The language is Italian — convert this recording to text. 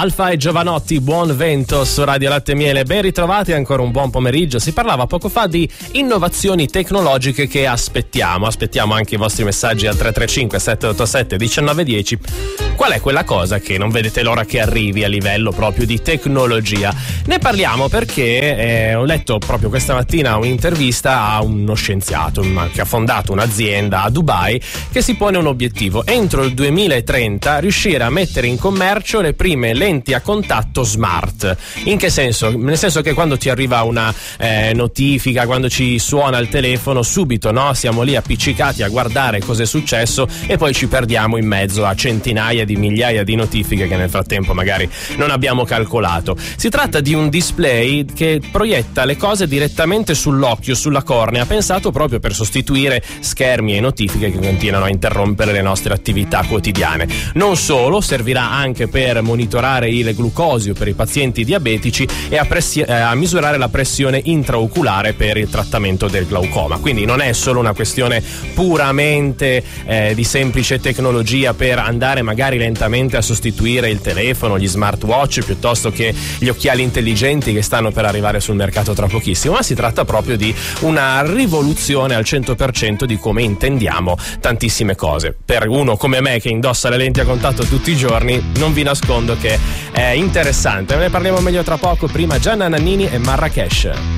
Alfa e Giovanotti, buon vento su Radio Latte e Miele, ben ritrovati, ancora un buon pomeriggio. Si parlava poco fa di innovazioni tecnologiche che aspettiamo anche i vostri messaggi al 335 787 1910. Qual è quella cosa che non vedete l'ora che arrivi a livello proprio di tecnologia? Ne parliamo perché ho letto proprio questa mattina un'intervista a uno scienziato che ha fondato un'azienda a Dubai che si pone un obiettivo: entro il 2030 riuscire a mettere in commercio le prime lenti a contatto smart. In che senso? Nel senso che quando ti arriva una notifica, quando ci suona il telefono, subito siamo lì appiccicati a guardare cosa è successo e poi ci perdiamo in mezzo a centinaia di migliaia di notifiche che nel frattempo magari non abbiamo calcolato. Si tratta di un display che proietta le cose direttamente sull'occhio, sulla cornea, pensato proprio per sostituire schermi e notifiche che continuano a interrompere le nostre attività quotidiane. Non solo, servirà anche per monitorare il glucosio per i pazienti diabetici e a misurare la pressione intraoculare per il trattamento del glaucoma. Quindi non è solo una questione puramente di semplice tecnologia per andare magari lentamente a sostituire il telefono, gli smartwatch piuttosto che gli occhiali intelligenti che stanno per arrivare sul mercato tra pochissimo, ma si tratta proprio di una rivoluzione al 100% di come intendiamo tantissime cose. Per uno come me che indossa le lenti a contatto tutti i giorni, non vi nascondo che è interessante. Ne parliamo meglio tra poco. Prima Gianna Nannini e Marrakesh.